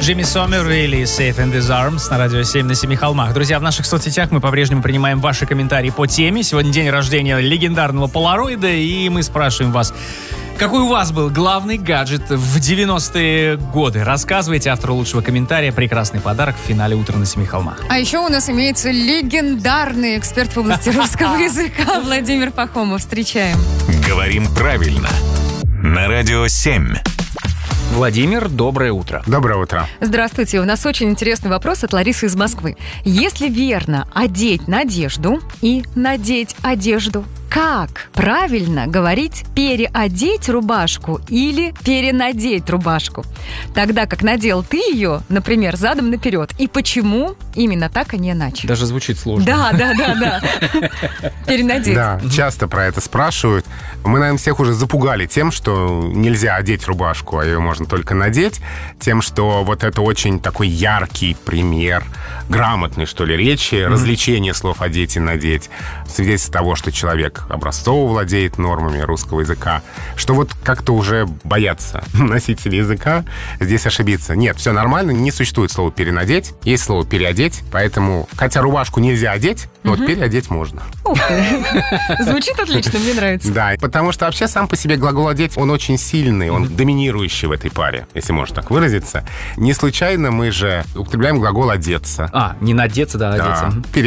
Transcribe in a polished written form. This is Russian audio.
Джимми Сомер или Safe in His Arms на радио 7 на Семи холмах. Друзья, в наших соцсетях мы по-прежнему принимаем ваши комментарии по теме. Сегодня день рождения легендарного полароида, и мы спрашиваем вас, какой у вас был главный гаджет в 90-е годы? Рассказывайте. Автору лучшего комментария прекрасный подарок в финале «Утра на Семи холмах». А еще у нас имеется легендарный эксперт в области русского языка Владимир Пахомов. Встречаем. Говорим правильно. На радио 7. Владимир, доброе утро. Доброе утро. Здравствуйте. У нас очень интересный вопрос от Ларисы из Москвы. Если верно одеть надежду и надеть одежду, как правильно говорить переодеть рубашку или перенадеть рубашку? Тогда как надел ты ее, например, задом наперед. И почему именно так, а не иначе? Даже звучит сложно. Да. Перенадеть. Да, часто про это спрашивают. Мы, наверное, всех уже запугали тем, что нельзя одеть рубашку, а ее можно только надеть. Тем, что вот это очень такой яркий пример грамотной, что ли, речи, развлечения слов «одеть» и «надеть». Свидетельство того, что человек образцово владеет нормами русского языка, что вот как-то уже боятся носители языка здесь ошибиться. Нет, все нормально, не существует слова «перенадеть», есть слово «переодеть», поэтому, хотя рубашку нельзя одеть, но вот переодеть можно. Ух ты. Звучит отлично, мне нравится. Да, потому что вообще сам по себе глагол «одеть», он очень сильный, он доминирующий в этой паре, если можно так выразиться. Не случайно мы же употребляем глагол «одеться». Не надеться, да, одеться.